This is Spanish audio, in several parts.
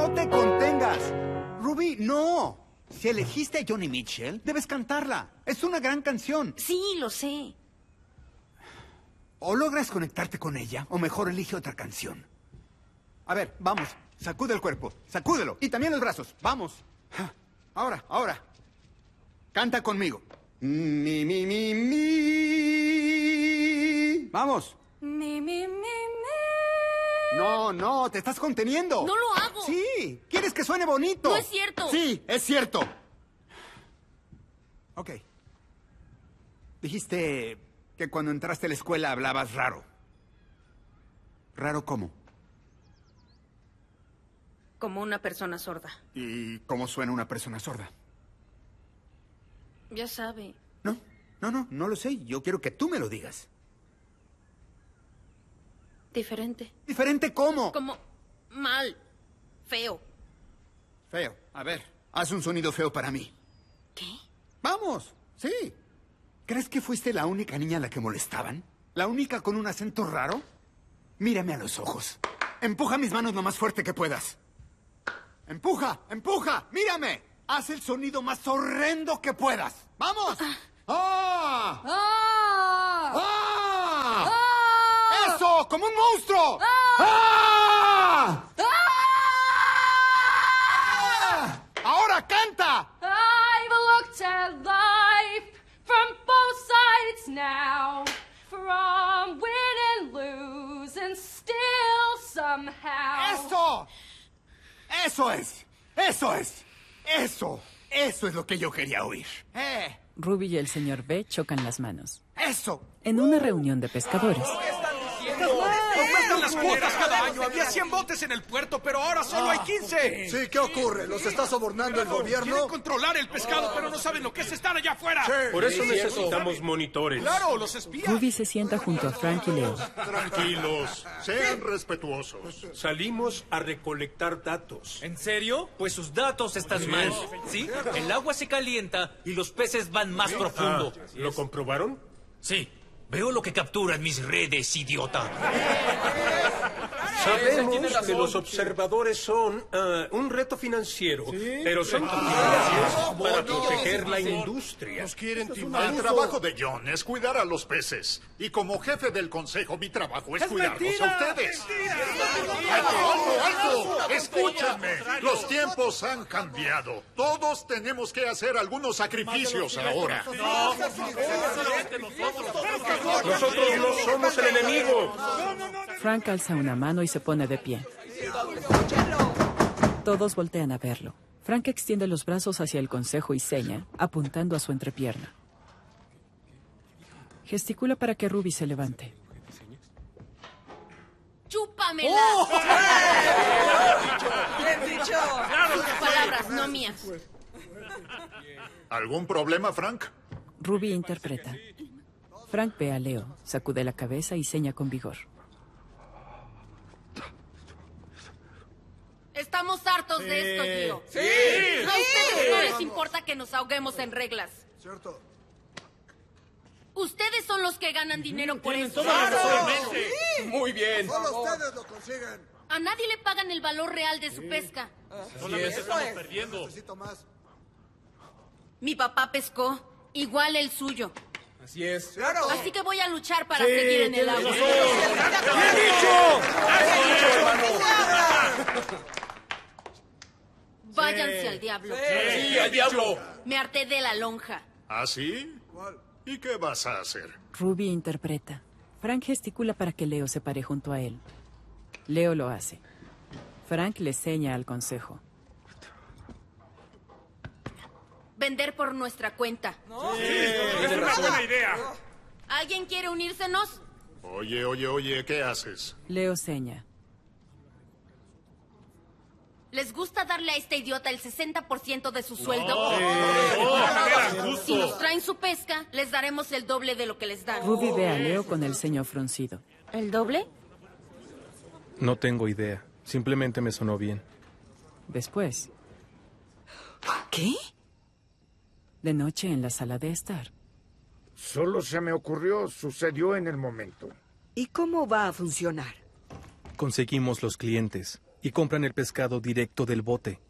¡No te contengas! Ruby, no. Si elegiste a Joni Mitchell, debes cantarla. Es una gran canción. Sí, lo sé. O logras conectarte con ella, o mejor elige otra canción. A ver, vamos. Sacude el cuerpo. Sacúdelo. Y también los brazos. Vamos. Ahora, ahora. Canta conmigo. Mi, mi, mi, mi. Vamos. Mi. No, no, te estás conteniendo. No lo hago. Sí, quieres que suene bonito. No es cierto. Sí, es cierto. Ok. Dijiste que cuando entraste a la escuela hablabas raro. ¿Raro cómo? Como una persona sorda. ¿Y cómo suena una persona sorda? Ya sabe. No lo sé. Yo quiero que tú me lo digas. Diferente. ¿Diferente cómo? Como mal. Feo. Feo. A ver, haz un sonido feo para mí. ¿Qué? Vamos, sí. ¿Crees que fuiste la única niña a la que molestaban? ¿La única con un acento raro? Mírame a los ojos. Empuja mis manos lo más fuerte que puedas. ¡Empuja! ¡Empuja! ¡Mírame! Haz el sonido más horrendo que puedas. ¡Vamos! ¡Ah! ¡Ah! ¡Ah! ¡Ah! ¡Eso! ¡Como un monstruo! ¡Ah! ¡Ah! ¡Ahora canta! I've looked at life from both sides now, from win and lose, and still somehow. ¡Eso! ¡Eso es! ¡Eso es! ¡Eso! ¡Eso es lo que yo quería oír! Ruby y el señor B chocan las manos. ¡Eso! En una reunión de pescadores. Aumentan las cuotas cada año. Había 100 botes en el puerto, pero ahora solo hay 15. Sí, ¿qué ocurre? ¿Los está sobornando el gobierno? Quieren controlar el pescado, pero no saben lo que es estar allá afuera. Sí. Por eso necesitamos monitores. Claro, los espías. Ruby se sienta junto a Frank y Leo. Tranquilos. Sean respetuosos. Salimos a recolectar datos. ¿En serio? Pues sus datos están mal. ¿Sí? El agua se calienta y los peces van más profundo. ¿Lo comprobaron? Sí. Veo lo que capturan mis redes, idiota. Sabemos que los observadores son un reto financiero, pero son necesarios para proteger la industria. Nos quieren timar. El trabajo de John es cuidar a los peces. Y como jefe del consejo, mi trabajo es cuidarlos a ustedes. ¡Alto, alto! ¡Escúchenme! Los tiempos han cambiado. Todos tenemos que hacer algunos sacrificios ahora. Nosotros no somos el enemigo. Frank alza una mano y se pone de pie. Todos voltean a verlo. Frank extiende los brazos hacia el consejo y seña, apuntando a su entrepierna. Gesticula para que Ruby se levante. ¡Chúpamela! ¡Bien dicho! Sus palabras, no mías. ¿Algún problema, Frank? Ruby interpreta. Frank ve a Leo, sacude la cabeza y seña con vigor. Estamos hartos de esto, tío. ¡Sí! A ustedes no les importa que nos ahoguemos en reglas. Cierto. Ustedes son los que ganan dinero por eso. Muy bien. Solo ustedes lo consiguen. A nadie le pagan el valor real de su pesca. Solamente estamos perdiendo. Necesito más. Mi papá pescó, igual el suyo. Así es. ¡Claro! Así que voy a luchar para seguir en el agua. ¡Bien dicho! Váyanse al diablo. ¡Sí, al diablo! Me harté de la lonja. ¿Ah, sí? ¿Y qué vas a hacer? Ruby interpreta. Frank gesticula para que Leo se pare junto a él. Leo lo hace. Frank le seña al consejo. Vender por nuestra cuenta. Es una buena idea. ¿Alguien quiere unírsenos? Oye, ¿qué haces? Leo seña. ¿Les gusta darle a este idiota el 60% de su sueldo? Si nos traen su pesca, les daremos el doble de lo que les dan. Ruby ve a Leo con el ceño fruncido. ¿El doble? No tengo idea. Simplemente me sonó bien. Después, ¿Qué? de noche en la sala de estar. Solo se me ocurrió, sucedió en el momento. ¿Y cómo va a funcionar? Conseguimos los clientes. y compran el pescado directo del bote.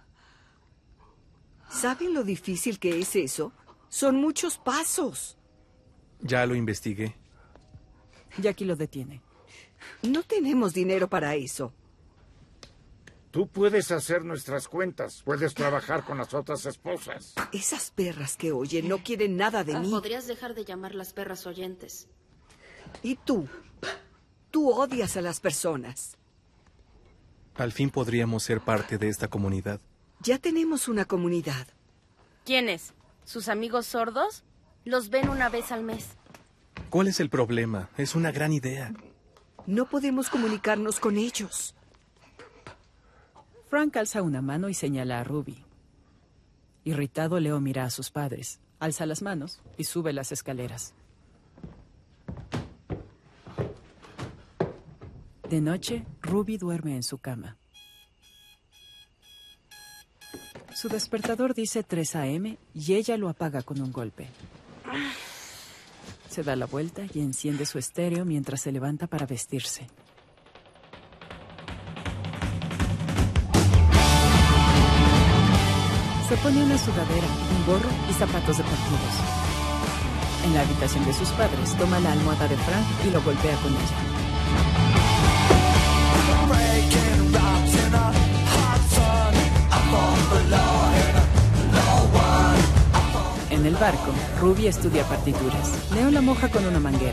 ¿Saben lo difícil que es eso? Son muchos pasos. Ya lo investigué. Jackie lo detiene. No tenemos dinero para eso. Tú puedes hacer nuestras cuentas. Puedes trabajar con las otras esposas. Esas perras que oyen no quieren nada de mí. Podrías dejar de llamar las perras oyentes. ¿Y tú? Tú odias a las personas. Al fin podríamos ser parte de esta comunidad. Ya tenemos una comunidad. ¿Quiénes? ¿Sus amigos sordos? Los ven una vez al mes. ¿Cuál es el problema? Es una gran idea. No podemos comunicarnos con ellos. Frank alza una mano y señala a Ruby. Irritado, Leo mira a sus padres, alza las manos y sube las escaleras. De noche, Ruby duerme en su cama. Su despertador dice 3 a.m. y ella lo apaga con un golpe. Se da la vuelta y enciende su estéreo mientras se levanta para vestirse. Se pone una sudadera, un gorro y zapatos deportivos. En la habitación de sus padres, toma la almohada de Frank y lo golpea con ella. En el barco, Ruby estudia partituras. Leo la moja con una manguera.